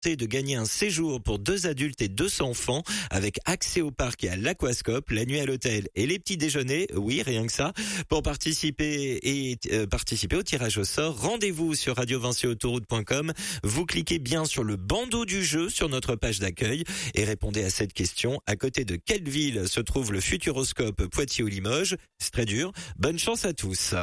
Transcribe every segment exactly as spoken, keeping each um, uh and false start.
tenter de gagner un séjour pour deux adultes et deux enfants avec accès au parc et à l'aquascope, la nuit à l'hôtel et les petits déjeuners. Oui, rien que ça. Pour participer et euh, participer au tirage au sort, rendez-vous sur radio vinci autoroute point com. Vous cliquez bien sur le bandeau du jeu sur notre page d'accueil et répondez à cette question. À côté de quelle ville se trouve le Futuroscope Poitiers ou Limoges? C'est très dur. Bonne chance à tous.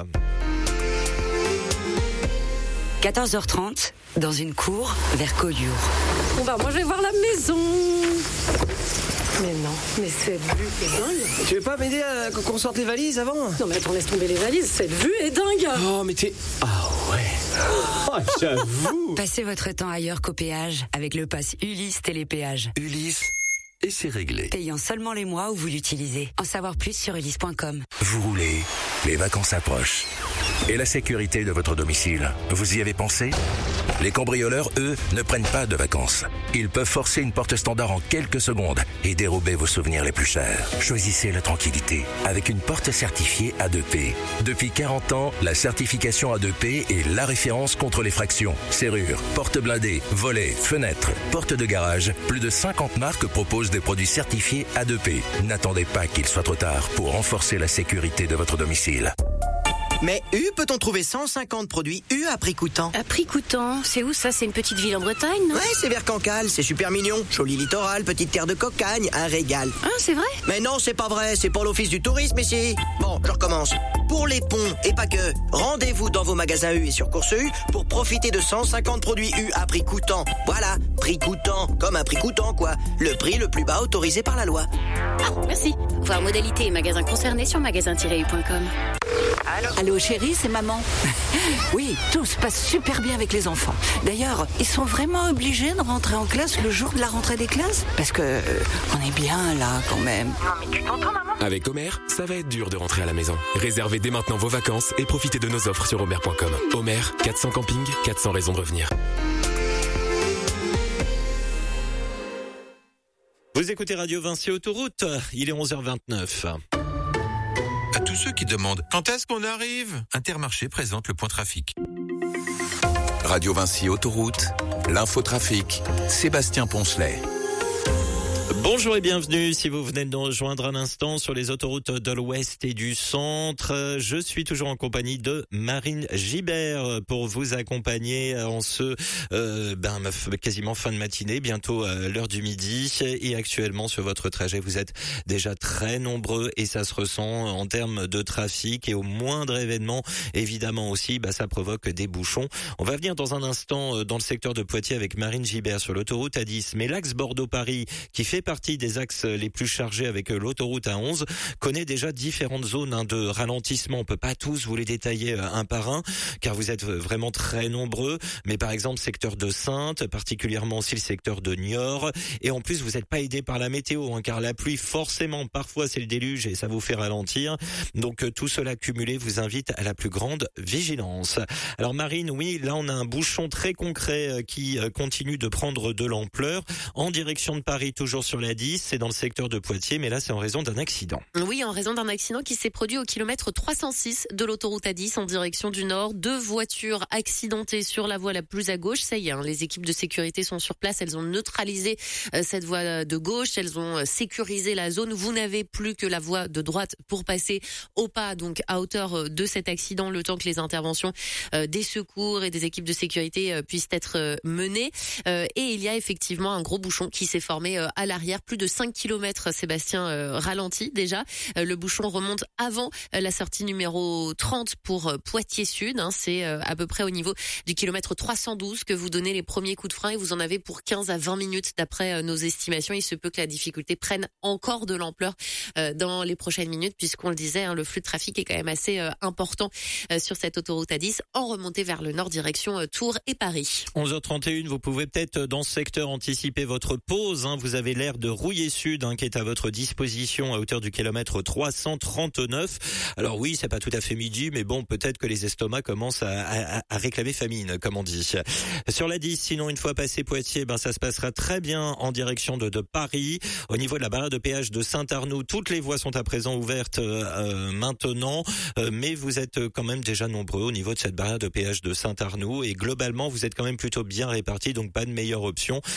quatorze heures trente, dans une cour vers Collioure. Bon bah moi je vais voir la maison. Mais non, mais cette vue est dingue. Tu veux pas m'aider à qu'on sorte les valises avant? Non mais attends, laisse tomber les valises, cette vue est dingue. Oh mais t'es... Ah ouais. Oh, j'avoue. Passez votre temps ailleurs qu'au péage avec le pass Ulysse Télépéage. Ulysse, et c'est réglé. Payant seulement les mois où vous l'utilisez. En savoir plus sur ulysse point com. Vous roulez, les vacances approchent. Et la sécurité de votre domicile, vous y avez pensé? Les cambrioleurs, eux, ne prennent pas de vacances. Ils peuvent forcer une porte standard en quelques secondes et dérober vos souvenirs les plus chers. Choisissez la tranquillité avec une porte certifiée A deux P. Depuis quarante ans, la certification A deux P est la référence contre les fractions. Serrures, portes blindées, volets, fenêtres, portes de garage. Plus de cinquante marques proposent des produits certifiés A deux P. N'attendez pas qu'il soit trop tard pour renforcer la sécurité de votre domicile. Mais U, peut-on trouver cent cinquante produits U à prix coûtant? À prix coûtant, c'est où ça? C'est une petite ville en Bretagne, non? Ouais, c'est vers Cancale, c'est super mignon. Joli littoral, petite terre de cocagne, un régal. Ah, c'est vrai? Mais non, c'est pas vrai, c'est pour l'office du tourisme ici. Bon, je recommence. Pour les ponts, et pas que, rendez-vous dans vos magasins U et sur Course U pour profiter de cent cinquante produits U à prix coûtant. Voilà, prix coûtant, comme un prix coûtant quoi. Le prix le plus bas autorisé par la loi. Ah, merci. Voir modalité et magasins concernés sur magasin tiret u point com. Allô, Allô chérie, c'est maman. Oui, tout se passe super bien avec les enfants. D'ailleurs, ils sont vraiment obligés de rentrer en classe le jour de la rentrée des classes? Parce que euh, on est bien là quand même. Non mais tu t'entends maman? Avec Homer, ça va être dur de rentrer à la maison. Réservez dès maintenant vos vacances et profitez de nos offres sur homer point com. Homer, quatre cents campings, quatre cents raisons de revenir. Vous écoutez Radio Vinci Autoroute, il est onze heures vingt-neuf. À tous ceux qui demandent quand est-ce qu'on arrive, Intermarché présente le point trafic. Radio Vinci Autoroute, l'infotrafic, Sébastien Poncelet. Bonjour et bienvenue si vous venez de nous rejoindre un instant sur les autoroutes de l'Ouest et du Centre. Je suis toujours en compagnie de Marine Gibert pour vous accompagner en ce euh, ben, quasiment fin de matinée, bientôt euh, l'heure du midi. Et actuellement sur votre trajet, vous êtes déjà très nombreux et ça se ressent en termes de trafic. Et au moindre événement, évidemment aussi, bah, ça provoque des bouchons. On va venir dans un instant dans le secteur de Poitiers avec Marine Gibert sur l'autoroute A dix. Mais l'axe Bordeaux-Paris, qui fait partie des axes les plus chargés avec l'autoroute A onze, connaît déjà différentes zones hein, de ralentissement. On peut pas tous vous les détailler un par un, car vous êtes vraiment très nombreux. Mais par exemple, secteur de Saintes, particulièrement aussi le secteur de Niort. Et en plus, vous n'êtes pas aidé par la météo, hein, car la pluie, forcément, parfois c'est le déluge et ça vous fait ralentir. Donc tout cela cumulé vous invite à la plus grande vigilance. Alors Marine, oui, là on a un bouchon très concret qui continue de prendre de l'ampleur en direction de Paris, toujours sur la dix, c'est dans le secteur de Poitiers, mais là c'est en raison d'un accident. Oui, en raison d'un accident qui s'est produit au kilomètre trois cent six de l'autoroute A dix en direction du nord. Deux voitures accidentées sur la voie la plus à gauche. Ça y est, hein, les équipes de sécurité sont sur place, elles ont neutralisé euh, cette voie de gauche, elles ont euh, sécurisé la zone. Vous n'avez plus que la voie de droite pour passer au pas, donc à hauteur de cet accident, le temps que les interventions euh, des secours et des équipes de sécurité euh, puissent être euh, menées. Euh, et il y a effectivement un gros bouchon qui s'est formé euh, à l'arrière, plus de cinq kilomètres, Sébastien, euh, ralenti déjà. Euh, le bouchon remonte avant euh, la sortie numéro trente pour euh, Poitiers-Sud. Hein, c'est euh, à peu près au niveau du kilomètre trois cent douze que vous donnez les premiers coups de frein et vous en avez pour quinze à vingt minutes d'après euh, nos estimations. Il se peut que la difficulté prenne encore de l'ampleur euh, dans les prochaines minutes, puisqu'on le disait, hein, le flux de trafic est quand même assez euh, important euh, sur cette autoroute A dix en remontée vers le nord, direction euh, Tours et Paris. onze heures trente et une, vous pouvez peut-être dans ce secteur anticiper votre pause. Hein, vous avez l'aire de Rouillé Sud hein, qui est à votre disposition à hauteur du kilomètre trois cent trente-neuf. Alors oui, c'est pas tout à fait midi, mais bon, peut-être que les estomacs commencent à, à, à réclamer famine, comme on dit. Sur la dix, sinon, une fois passé Poitiers, ben ça se passera très bien en direction de, de Paris. Au niveau de la barrière de péage de Saint-Arnoux, toutes les voies sont à présent ouvertes euh, maintenant, euh, mais vous êtes quand même déjà nombreux au niveau de cette barrière de péage de Saint-Arnoux et globalement, vous êtes quand même plutôt bien répartis, donc pas de meilleure option